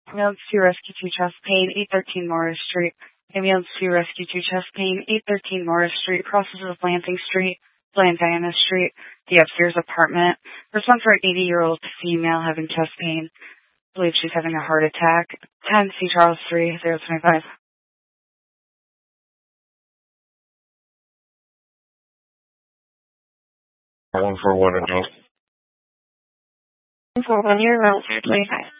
Ambulance 2 Rescue 2 chest pain, 813 Morris Street. Ambulance 2 Rescue 2 chest pain, 813 Morris Street, crosses with Lansing Street, Diana Street, the upstairs apartment. Response for an 80-year-old female having chest pain. Believe she's having a heart attack. 10 C. Charles 3, 025. 141 adult. 141, you're around 325.